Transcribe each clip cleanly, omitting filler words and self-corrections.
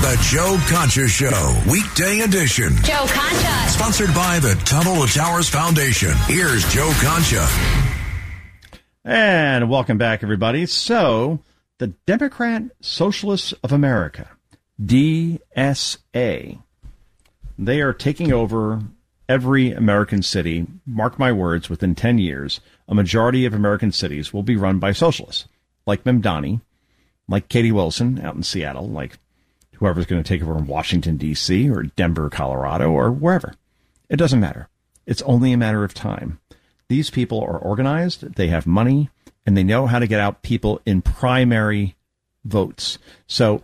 The Joe Concha Show, weekday edition. Joe Concha. Sponsored by the Tunnel to Towers Foundation. Here's Joe Concha. And welcome back, everybody. So, the Democrat Socialists of America, DSA, they are taking over every American city. Mark my words, within 10 years, a majority of American cities will be run by socialists, like Mamdani, like Katie Wilson out in Seattle, like whoever's going to take over in Washington, D.C., or Denver, Colorado, or wherever. It doesn't matter. It's only a matter of time. These people are organized, they have money, and they know how to get out people in primary votes. So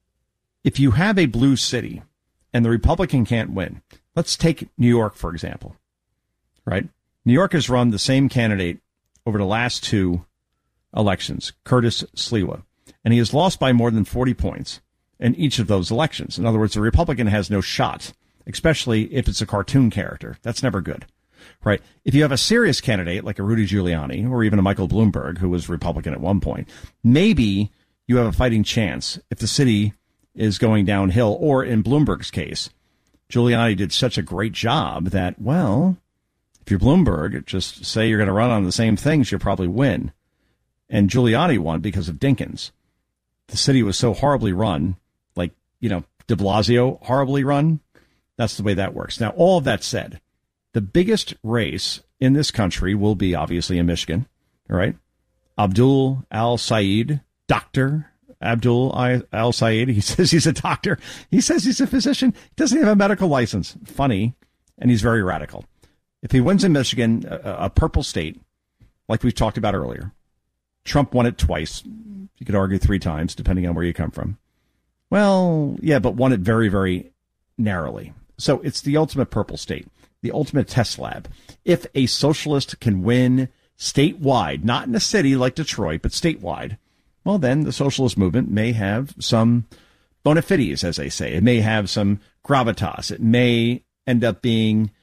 if you have a blue city and the Republican can't win, let's take New York, for example, right? New York has run the same candidate over the last two elections, Curtis Sliwa, and he has lost by more than 40 points in each of those elections. In other words, the Republican has no shot, especially if it's a cartoon character. That's never good, right? If you have a serious candidate like a Rudy Giuliani or even a Michael Bloomberg, who was Republican at one point, maybe you have a fighting chance if the city is going downhill. Or in Bloomberg's case, Giuliani did such a great job that, well, if you're Bloomberg, just say you're going to run on the same things, you'll probably win. And Giuliani won because of Dinkins. The city was so horribly run, like, you know, de Blasio horribly run. That's the way that works. Now, all of that said, the biggest race in this country will be obviously in Michigan, all right? Abdul Al-Sayed, Dr. Abdul Al-Sayed, he says he's a doctor. He says he's a physician. He doesn't have a medical license. Funny, and he's very radical. If he wins in Michigan, a purple state, like we've talked about earlier, Trump won it twice. You could argue 3 times, depending on where you come from. Well, yeah, but won it very, very narrowly. So it's the ultimate purple state, the ultimate test lab. If a socialist can win statewide, not in a city like Detroit, but statewide, well, then the socialist movement may have some bona fides, as they say. It may have some gravitas. It may end up being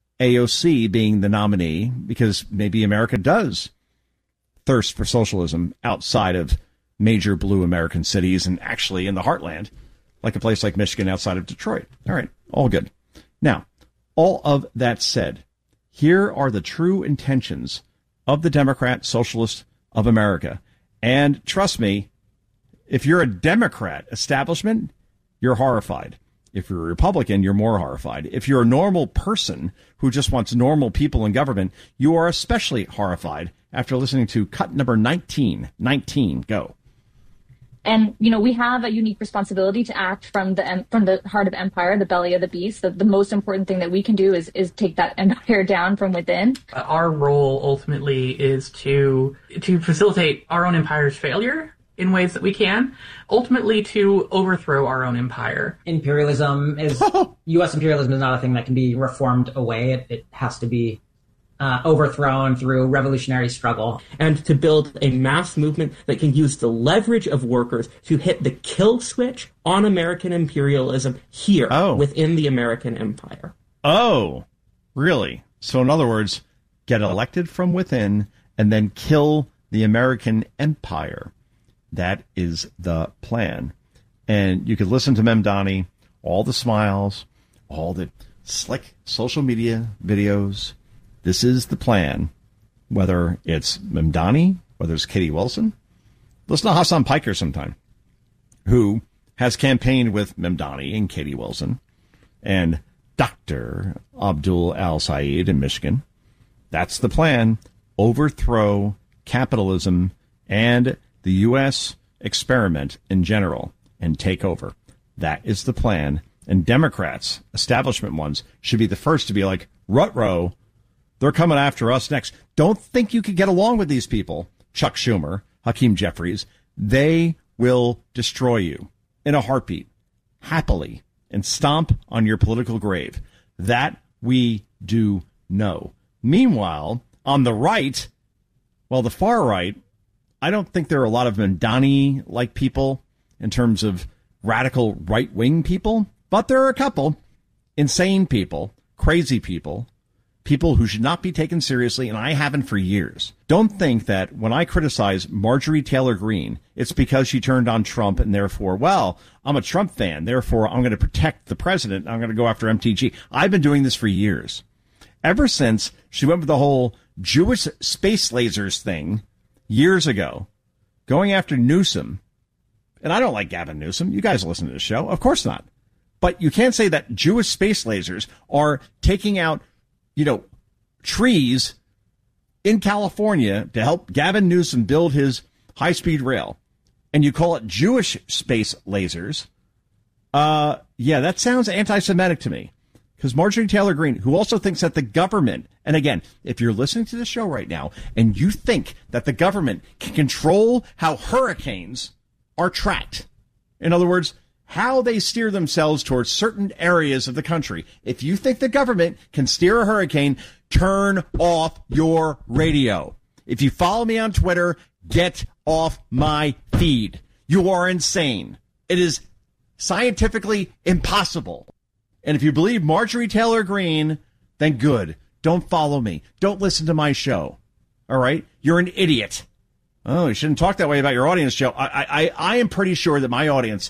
AOC being the nominee because maybe America does thirst for socialism outside of major blue American cities and actually in the heartland, like a place like Michigan outside of Detroit. All right, all good. Now, all of that said, here are the true intentions of the Democrat Socialists of America. And trust me, if you're a Democrat establishment, you're horrified. If you're a Republican, you're more horrified. If you're a normal person who just wants normal people in government, you are especially horrified after listening to cut number 19. 19, go. And, you know, we have a unique responsibility to act from the heart of empire, the belly of the beast. The most important thing that we can do is take that empire down from within. Our role ultimately is to facilitate our own empire's failure in ways that we can, ultimately to overthrow our own empire. Imperialism is, U.S. imperialism is not a thing that can be reformed away. It has to be overthrown through revolutionary struggle. And to build a mass movement that can use the leverage of workers to hit the kill switch on American imperialism here within the American empire. Oh, really? So in other words, get elected from within and then kill the American empire. That is the plan. And you could listen to Mamdani, all the smiles, all the slick social media videos. This is the plan. Whether it's Mamdani, whether it's Katie Wilson. Listen to Hassan Piker sometime, who has campaigned with Mamdani and Katie Wilson and Dr. Abdul Al-Sayed in Michigan. That's the plan. Overthrow capitalism and the U.S. experiment in general and take over. That is the plan. And Democrats, establishment ones, should be the first to be like, ruh-roh, they're coming after us next. Don't think you can get along with these people, Chuck Schumer, Hakeem Jeffries. They will destroy you in a heartbeat, happily, and stomp on your political grave. That we do know. Meanwhile, on the right, well, the far right, I don't think there are a lot of Mamdani-like people in terms of radical right-wing people, but there are a couple insane people, crazy people, people who should not be taken seriously, and I haven't for years. Don't think that when I criticize Marjorie Taylor Greene, it's because she turned on Trump and therefore, well, I'm a Trump fan, therefore I'm going to protect the president. I'm going to go after MTG. I've been doing this for years. Ever since she went with the whole Jewish space lasers thing years ago, going after Newsom. And I don't like Gavin Newsom. You guys listen to the show. Of course not. But you can't say that Jewish space lasers are taking out, trees in California to help Gavin Newsom build his high-speed rail. And you call it Jewish space lasers. Yeah, that sounds anti-Semitic to me. Because Marjorie Taylor Greene, who also thinks that the government, and again, if you're listening to the show right now and you think that the government can control how hurricanes are tracked, in other words, how they steer themselves towards certain areas of the country, if you think the government can steer a hurricane, turn off your radio. If you follow me on Twitter, get off my feed. You are insane. It is scientifically impossible. And if you believe Marjorie Taylor Greene, then good. Don't follow me. Don't listen to my show. All right? You're an idiot. Oh, you shouldn't talk that way about your audience, Joe. I am pretty sure that my audience,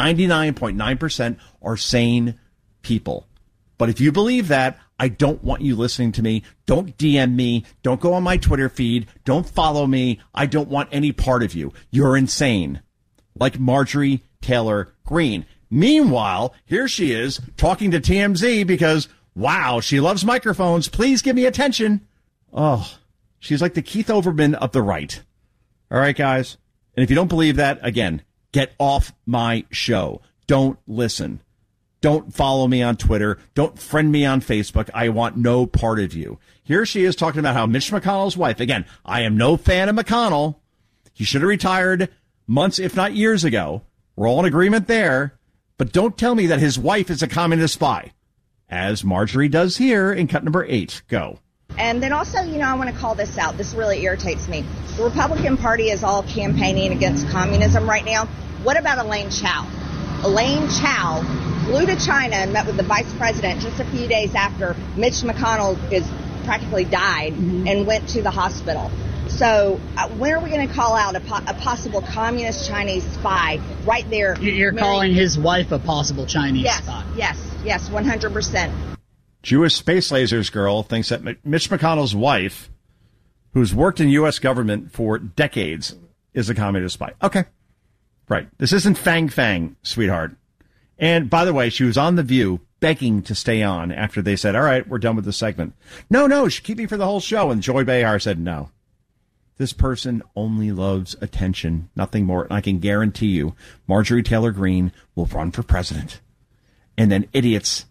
99.9%, are sane people. But if you believe that, I don't want you listening to me. Don't DM me. Don't go on my Twitter feed. Don't follow me. I don't want any part of you. You're insane. Like Marjorie Taylor Greene. Meanwhile, here she is talking to TMZ because, wow, she loves microphones. Please give me attention. Oh, she's like the Keith Olbermann of the right. All right, guys. And if you don't believe that, again, get off my show. Don't listen. Don't follow me on Twitter. Don't friend me on Facebook. I want no part of you. Here she is talking about how Mitch McConnell's wife, again, I am no fan of McConnell. He should have retired months, if not years ago. We're all in agreement there. But don't tell me that his wife is a communist spy, as Marjorie does here in cut number 8. Go. And then also, I want to call this out. This really irritates me. The Republican Party is all campaigning against communism right now. What about Elaine Chao? Elaine Chao flew to China and met with the vice president just a few days after Mitch McConnell is practically died and went to the hospital. So when are we going to call out a possible communist Chinese spy right there? You're calling his wife a possible Chinese spy? Yes, 100%. Jewish space lasers girl thinks that Mitch McConnell's wife, who's worked in U.S. government for decades, is a communist spy. Okay. Right. This isn't Fang Fang, sweetheart. And by the way, she was on The View begging to stay on after they said, all right, we're done with the segment. No, she keep me for the whole show. And Joy Behar said no. This person only loves attention, nothing more. And I can guarantee you, Marjorie Taylor Greene will run for president. And then idiots,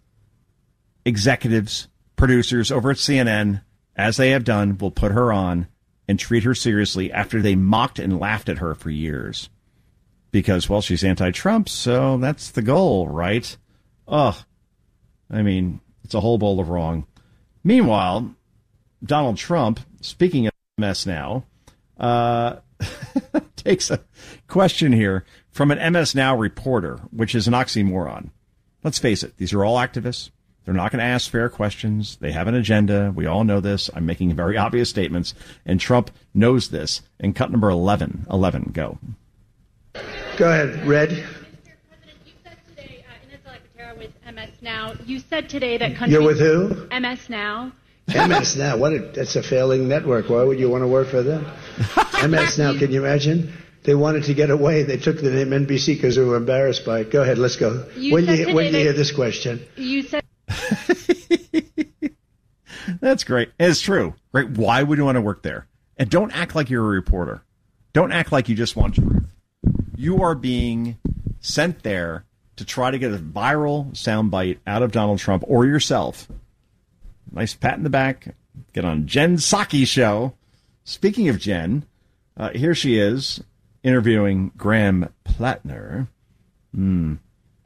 executives, producers over at CNN, as they have done, will put her on and treat her seriously after they mocked and laughed at her for years. Because, well, she's anti-Trump, so that's the goal, right? Ugh. I mean, it's a whole bowl of wrong. Meanwhile, Donald Trump, speaking of MS Now, takes a question here from an MS Now reporter, which is an oxymoron. Let's face it, these are all activists. They're not going to ask fair questions. They have an agenda. We all know this. I'm making very obvious statements, and Trump knows this. And cut number 11, go. Go ahead, Red. Mr. President, you said today, Inez Alcantara with MS Now, you said today that countries... You're with who? MS Now. MS Now, that's a failing network. Why would you want to work for them? MS Now, can you imagine? They wanted to get away. They took the name NBC because they were embarrassed by it. Go ahead, let's go. When you hear this question. You said... That's great. It's true. Right? Why would you want to work there? And don't act like you're a reporter. Don't act like you just want truth. You are being sent there to try to get a viral soundbite out of Donald Trump or yourself. Nice pat in the back. Get on Jen Psaki's show. Speaking of Jen, here she is interviewing Graham Plattner. And,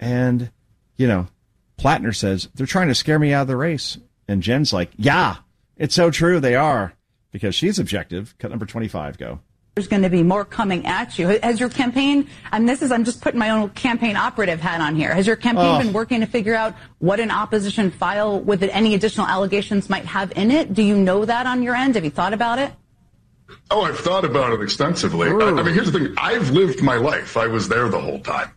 Plattner says, they're trying to scare me out of the race. And Jen's like, yeah, it's so true they are. Because she's objective. Cut number 25, go. There's going to be more coming at you. Has your campaign, and I'm just putting my own campaign operative hat on here, has your campaign been working to figure out what an opposition file with any additional allegations might have in it? Do you know that on your end? Have you thought about it? Oh, I've thought about it extensively. I mean, here's the thing. I've lived my life. I was there the whole time.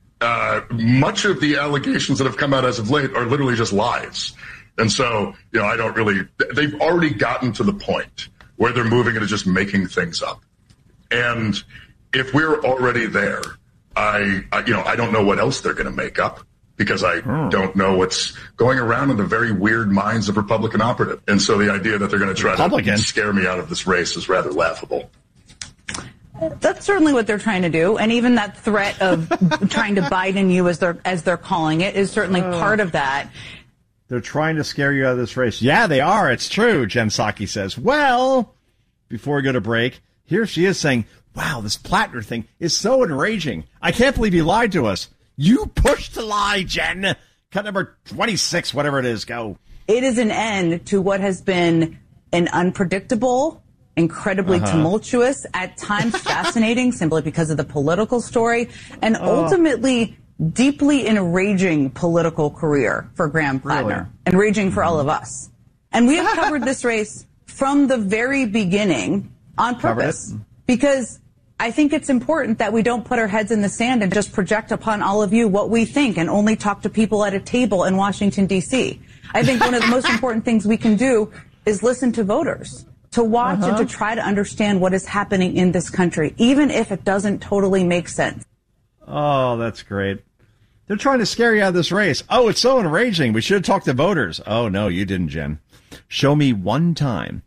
Much of the allegations that have come out as of late are literally just lies. And so, I don't really, they've already gotten to the point where they're moving into just making things up. And if we're already there, I don't know what else they're going to make up, because I don't know what's going around in the very weird minds of Republican operatives. And so the idea that they're going to try to scare me out of this race is rather laughable. That's certainly what they're trying to do. And even that threat of trying to Biden you, as they're calling it, is certainly part of that. They're trying to scare you out of this race. Yeah, they are. It's true, Jen Psaki says. Well, before we go to break, here she is saying, wow, this Plattner thing is so enraging. I can't believe you lied to us. You pushed the lie, Jen. Cut number 26, whatever it is. Go. It is an end to what has been an unpredictable, incredibly tumultuous, at times fascinating, simply because of the political story, and ultimately deeply enraging political career for Graham Plattner. Enraging for all of us. And we have covered this race from the very beginning on purpose, because I think it's important that we don't put our heads in the sand and just project upon all of you what we think and only talk to people at a table in Washington, D.C. I think one of the most important things we can do is listen to voters, to watch and to try to understand what is happening in this country, even if it doesn't totally make sense. Oh, that's great. They're trying to scare you out of this race. Oh, it's so enraging. We should have talked to voters. Oh, no, you didn't, Jen. Show me one time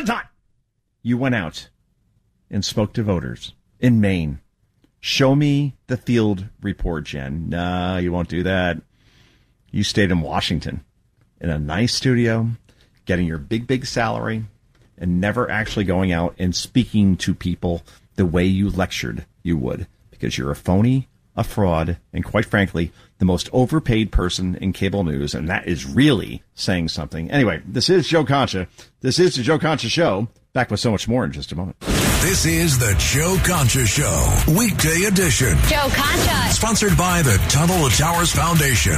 you went out and spoke to voters in Maine. Show me the field report, Jen. No, you won't do that. You stayed in Washington in a nice studio, getting your big salary, and never actually going out and speaking to people the way you lectured you would, because you're a phony, a fraud, and quite frankly, the most overpaid person in cable news, and that is really saying something. Anyway, this is Joe Concha. This is the Joe Concha Show. Back with so much more in just a moment. This is the Joe Concha Show, weekday edition. Joe Concha. Sponsored by the Tunnel to Towers Foundation.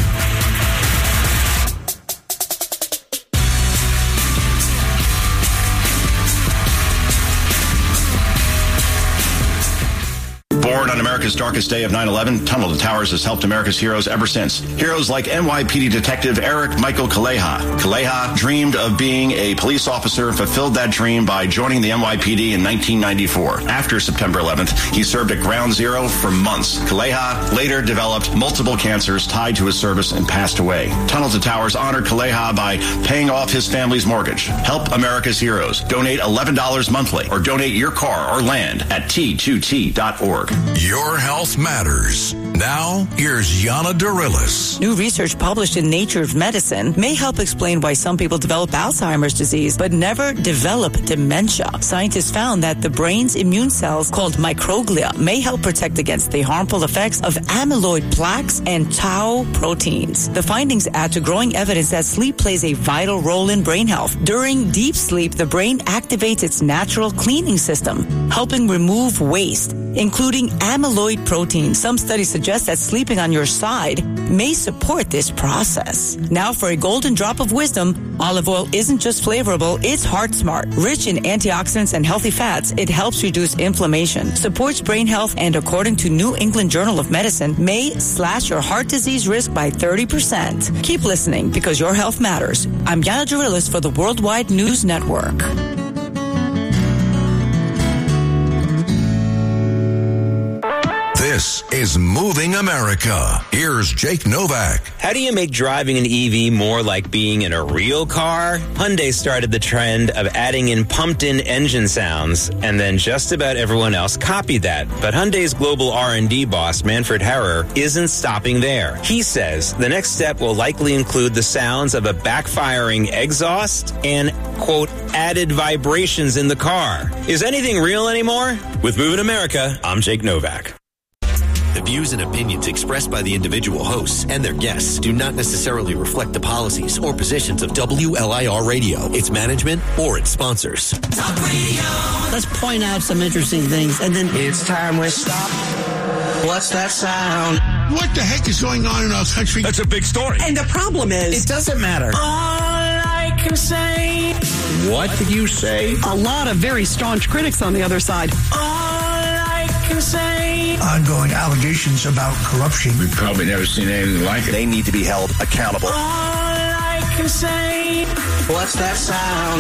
Born on America's darkest day of 9/11, Tunnel to Towers has helped America's heroes ever since. Heroes like NYPD Detective Eric Michael Kaleha. Kaleha dreamed of being a police officer, fulfilled that dream by joining the NYPD in 1994. After September 11th, he served at Ground Zero for months. Kaleha later developed multiple cancers tied to his service and passed away. Tunnel to Towers honored Kaleha by paying off his family's mortgage. Help America's heroes. Donate $11 monthly or donate your car or land at T2T.org. Your health matters. Now, here's Yana Darilis. New research published in Nature Medicine may help explain why some people develop Alzheimer's disease but never develop dementia. Scientists found that the brain's immune cells, called microglia, may help protect against the harmful effects of amyloid plaques and tau proteins. The findings add to growing evidence that sleep plays a vital role in brain health. During deep sleep, the brain activates its natural cleaning system, helping remove waste, including amyloid protein. Some studies suggest that sleeping on your side may support this process. Now for a golden drop of wisdom, olive oil isn't just flavorable, it's heart smart. Rich in antioxidants and healthy fats, it helps reduce inflammation, supports brain health, and according to New England Journal of Medicine, may slash your heart disease risk by 30%. Keep listening because your health matters. I'm Yana Darilis for the Worldwide News Network. This is Moving America. Here's Jake Novak. How do you make driving an EV more like being in a real car? Hyundai started the trend of adding in pumped-in engine sounds, and then just about everyone else copied that. But Hyundai's global R&D boss, Manfred Harrer, isn't stopping there. He says the next step will likely include the sounds of a backfiring exhaust and, quote, added vibrations in the car. Is anything real anymore? With Moving America, I'm Jake Novak. The views and opinions expressed by the individual hosts and their guests do not necessarily reflect the policies or positions of WLIR Radio, its management, or its sponsors. Talk Radio. Let's point out some interesting things, and then it's time we stop. What's that sound? What the heck is going on in our country? That's a big story. And the problem is, it doesn't matter. All I can say. What did you say? A lot of very staunch critics on the other side. All I can say. Ongoing allegations about corruption. We've probably never seen anything like it. They need to be held accountable. All I can say. What's that sound?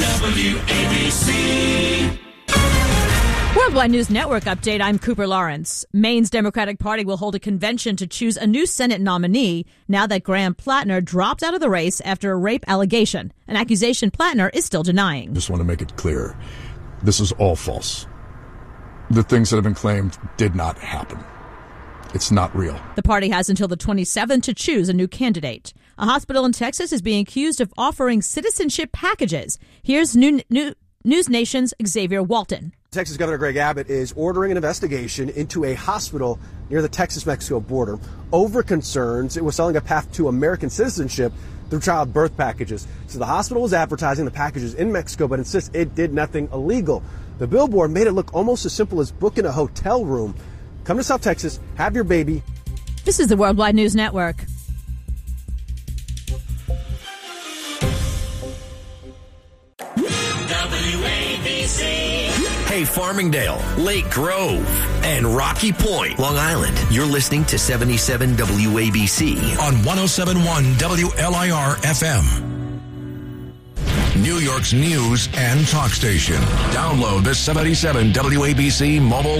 WABC. Worldwide News Network update. I'm Cooper Lawrence. Maine's Democratic Party will hold a convention to choose a new Senate nominee now that Graham Plattner dropped out of the race after a rape allegation, an accusation Plattner is still denying. Just want to make it clear. This is all false. The things that have been claimed did not happen. It's not real. The party has until the 27th to choose a new candidate. A hospital in Texas is being accused of offering citizenship packages. Here's News Nation's Xavier Walton. Texas Governor Greg Abbott is ordering an investigation into a hospital near the Texas-Mexico border over concerns it was selling a path to American citizenship through child birth packages. So the hospital was advertising the packages in Mexico, but insists it did nothing illegal. The billboard made it look almost as simple as booking a hotel room. Come to South Texas, have your baby. This is the Worldwide News Network. Hey, Farmingdale, Lake Grove, and Rocky Point, Long Island. You're listening to 77 WABC on 107.1 WLIR FM. New York's news and talk station. Download the 77 WABC mobile